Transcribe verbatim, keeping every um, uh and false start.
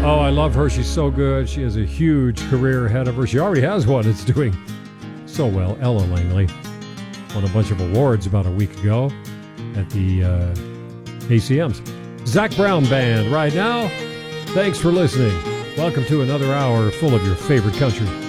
Oh, I love her. She's so good. She has a huge career ahead of her. She already has one. It's doing so well. Ella Langley won a bunch of awards about a week ago at the uh, A C Ms. Zac Brown Band right now. Thanks for listening. Welcome to another hour full of your favorite country.